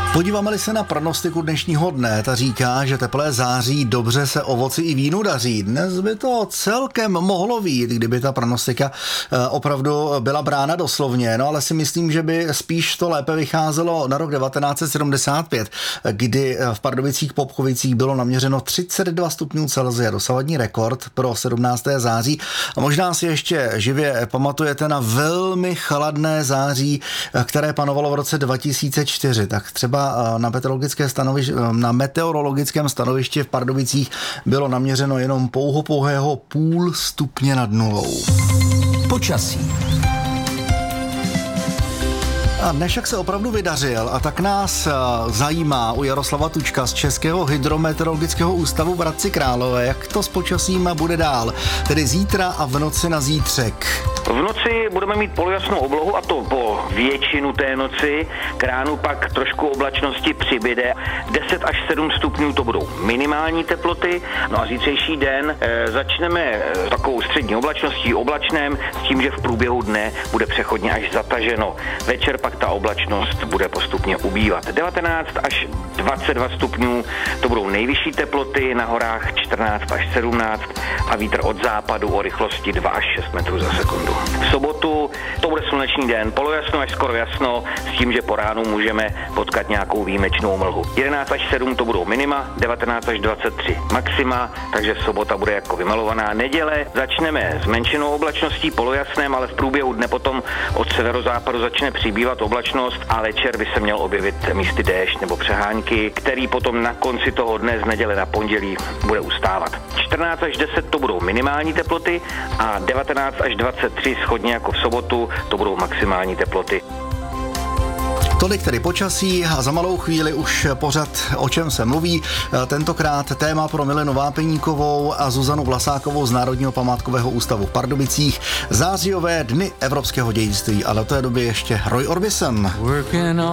Podíváme-li se na prognostiku dnešního dne, ta říká, že teplé září dobře se ovoci i vínu daří. Dnes by to celkem mohlo vyjít, kdyby ta prognostika opravdu byla brána doslovně, no ale si myslím, že by spíš to lépe vycházelo na rok 1975, kdy v Pardubicích Popkovicích bylo naměřeno 32 stupňů Celsia, dosavadní rekord pro 17. září. A možná si ještě živě pamatujete na velmi chladné září, které panovalo v roce 2004, tak třeba na meteorologickém stanovišti v Pardubicích bylo naměřeno jenom pouhého půl stupně nad nulou. Počasí. A dnešek se opravdu vydařil a tak nás zajímá u Jaroslava Tučka z Českého hydrometeorologického ústavu v Hradci Králové, jak to s počasím bude dál, tedy zítra a v noci na zítřek. V noci budeme mít polojasnou oblohu, a to po většinu té noci. K ránu pak trošku oblačnosti přibyde. 10 až 7 stupňů to budou minimální teploty. No a zítřejší den začneme takovou střední oblačností, oblačném, s tím, že v průběhu dne bude přechodně až zataženo. Večer pak ta oblačnost bude postupně ubývat. 19 až 22 stupňů to budou nejvyšší teploty, na horách 14 až 17 a vítr od západu o rychlosti 2 až 6 metrů za sekundu. V sobotu to bude slunečný den, polojasno až skoro jasno, s tím, že po ránu můžeme potkat nějakou výjimečnou mlhu. 11 až 7 to budou minima, 19 až 23 maxima, takže sobota bude jako vymalovaná. Neděle začneme s menšinou oblačností, polojasném, ale v průběhu dne potom od severozápadu začne přibývat oblačnost a večer by se měl objevit místy déšť nebo přehánky, který potom na konci toho dne z neděle na pondělí bude ustávat. 14 až 10 to budou minimální teploty a 19 až 23 shodně jako v sobotu to budou maximální teploty. Tolik tedy počasí a za malou chvíli už pořad, o čem se mluví. Tentokrát téma pro Milenu Vápeníkovou a Zuzanu Vlasákovou z Národního památkového ústavu v Pardubicích. Zářijové dny evropského dějství, ale do té doby ještě Roy Orbison.